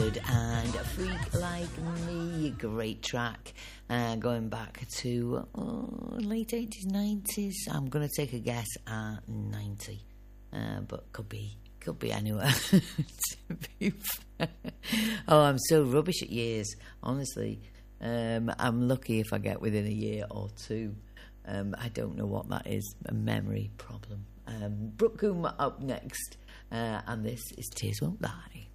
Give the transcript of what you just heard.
Good, and A Freak Like Me, great track, going back to late 80s, 90s. I'm going to take a guess at 90, but could be anywhere. To be fair. Oh, I'm so rubbish at years, honestly. I'm lucky if I get within a year or two. I don't know what that is, a memory problem. Brooke Coombe up next, and this is Tears Won't Lie.